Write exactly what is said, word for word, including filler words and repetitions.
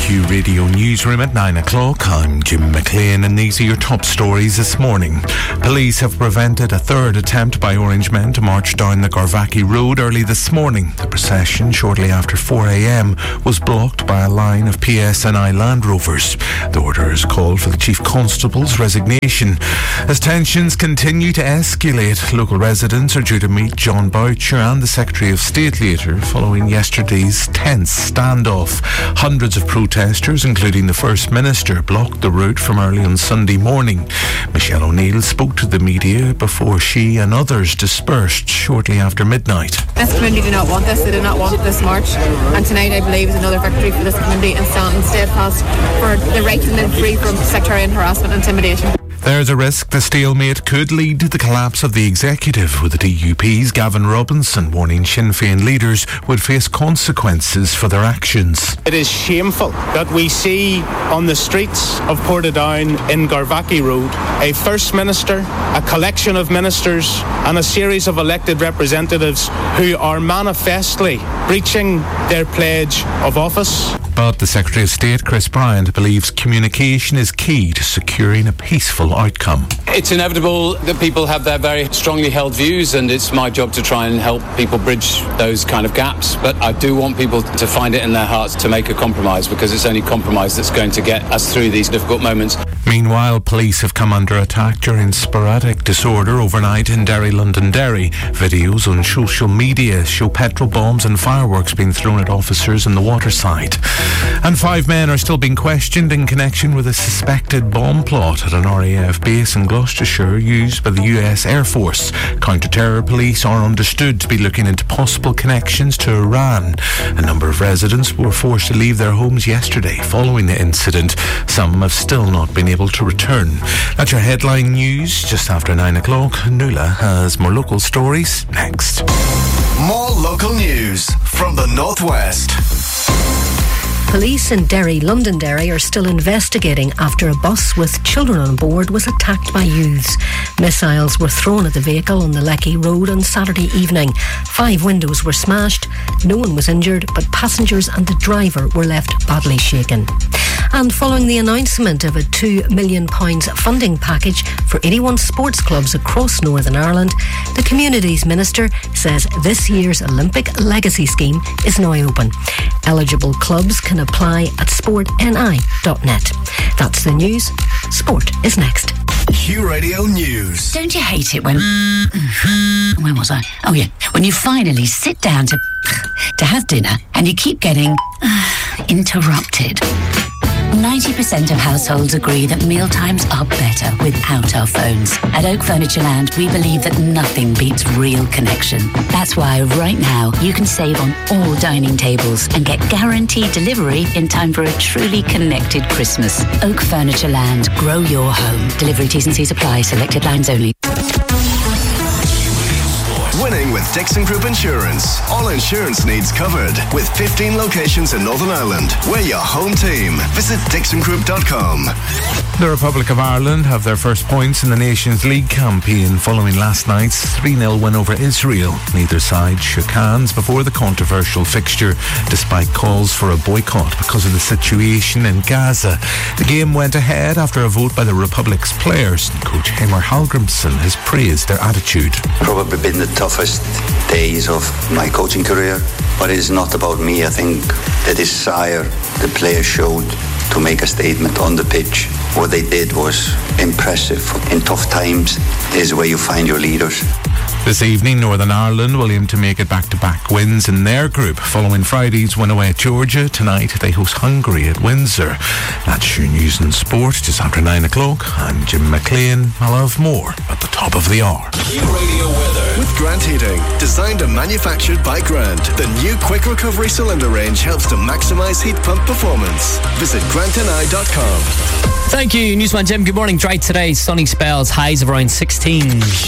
Q Radio Newsroom at nine o'clock. I'm Jim McLean and these are your top stories this morning. Police have prevented a third attempt by Orange men to march down the Garvaki Road early this morning. The procession, shortly after four a.m, was blocked by a line of P S N I Land Rovers. The order has called for the Chief Constable's resignation. As tensions continue to escalate, local residents are due to meet John Boucher and the Secretary of State later following yesterday's tense standoff. Hundreds of protesters, including the First Minister, blocked the route from early on Sunday morning. Michelle O'Neill spoke to the media before she and others dispersed shortly after midnight. This community do not want this, they do not want this march, and tonight I believe is another victory for this community in standing steadfast for the right to live free from sectarian harassment and intimidation. There's a risk the stalemate could lead to the collapse of the executive, with the D U P's Gavin Robinson warning Sinn Féin leaders would face consequences for their actions. It is shameful that we see on the streets of Portadown in Garvaki Road a First Minister, a collection of ministers and a series of elected representatives who are manifestly breaching their pledge of office. But the Secretary of State, Chris Bryant, believes communication is key to securing a peaceful outcome. It's inevitable that people have their very strongly held views, and it's my job to try and help people bridge those kind of gaps. But I do want people to find it in their hearts to make a compromise, because it's only compromise that's going to get us through these difficult moments. Meanwhile, police have come under attack during sporadic disorder overnight in Derry, Londonderry. Videos on social media show petrol bombs and fireworks being thrown at officers in the waterside. And five men are still being questioned in connection with a suspected bomb plot at an R A F base in Gloucestershire used by the U S Air Force. Counter-terror police are understood to be looking into possible connections to Iran. A number of residents were forced to leave their homes yesterday following the incident. Some have still not been able to return. That's your headline news just after nine o'clock. Nuala has more local stories next. More local news from the Northwest. Police in Derry, Londonderry are still investigating after a bus with children on board was attacked by youths. Missiles were thrown at the vehicle on the Lecky Road on Saturday evening. Five windows were smashed. No one was injured, but passengers and the driver were left badly shaken. And following the announcement of a two million pounds funding package for eighty-one sports clubs across Northern Ireland, the Communities Minister says this year's Olympic Legacy Scheme is now open. Eligible clubs can apply at sport n i dot net. That's the news. Sport is next. Q Radio News. Don't you hate it when... Where was I? Oh yeah, when you finally sit down to to have dinner and you keep getting interrupted. ninety percent of households agree that mealtimes are better without our phones. At Oak Furniture Land, we believe that nothing beats real connection. That's why right now you can save on all dining tables and get guaranteed delivery in time for a truly connected Christmas. Oak Furniture Land. Grow your home. Delivery T's and C's apply. Selected lines only. Winning with Dixon Group Insurance. All insurance needs covered. With fifteen locations in Northern Ireland. We're your home team. Visit dixon group dot com. The Republic of Ireland have their first points in the Nations League campaign following last night's three nil win over Israel. Neither side shook hands before the controversial fixture, despite calls for a boycott because of the situation in Gaza. The game went ahead after a vote by the Republic's players. Coach Heimir Hallgrimsson has praised their attitude. Probably been the toughest days of my coaching career, but it's not about me. I think the desire the players showed to make a statement on the pitch, what they did was impressive. In tough times is where you find your leaders. This evening, Northern Ireland will aim to make it back-to-back wins in their group. Following Friday's win away at Georgia, tonight they host Hungary at Windsor. That's your news and sport just after nine o'clock. I'm Jim McLean. I'll have more at the top of the hour. Q Radio weather with Grant Heating. Designed and manufactured by Grant, the new quick recovery cylinder range helps to maximise heat pump performance. Visit grant n i dot com. Thank you, Newsman Jim. Good morning. Dry today, sunny spells, highs of around sixteen.